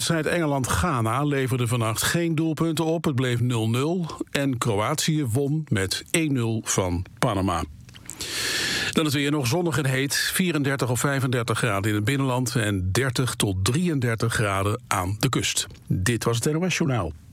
wedstrijd Engeland-Ghana leverde vannacht geen doelpunten op. Het bleef 0-0 en Kroatië won met 1-0 van Panama. Dan is het weer nog zonnig en heet. 34 of 35 graden in het binnenland en 30 tot 33 graden aan de kust. Dit was het NOS Journaal.